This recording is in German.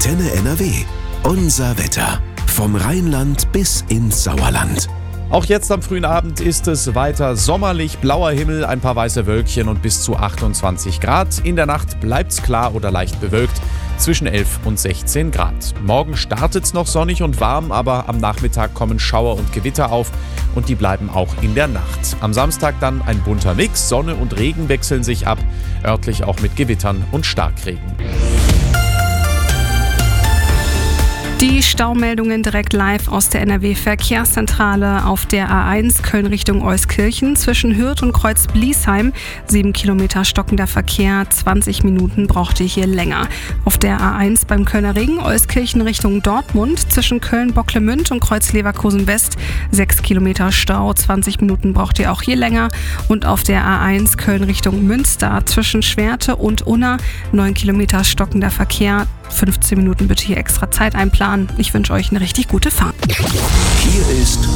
Antenne NRW. Unser Wetter. Vom Rheinland bis ins Sauerland. Auch jetzt am frühen Abend ist es weiter sommerlich, blauer Himmel, ein paar weiße Wölkchen und bis zu 28 Grad. In der Nacht bleibt's klar oder leicht bewölkt, zwischen 11 und 16 Grad. Morgen startet's noch sonnig und warm, aber am Nachmittag kommen Schauer und Gewitter auf und die bleiben auch in der Nacht. Am Samstag dann ein bunter Mix, Sonne und Regen wechseln sich ab, örtlich auch mit Gewittern und Starkregen. Die Staumeldungen direkt live aus der NRW-Verkehrszentrale auf der A1 Köln Richtung Euskirchen zwischen Hürth und Kreuz-Bliesheim. 7 Kilometer stockender Verkehr, 20 Minuten braucht ihr hier länger. Auf der A1 beim Kölner Ring Euskirchen Richtung Dortmund zwischen Köln-Bocklemünd und Kreuz-Leverkusen-West 6 Kilometer Stau, 20 Minuten braucht ihr auch hier länger. Und auf der A1 Köln Richtung Münster zwischen Schwerte und Unna 9 Kilometer stockender Verkehr. 15 Minuten bitte hier extra Zeit einplanen. Ich wünsche euch eine richtig gute Fahrt. Hier ist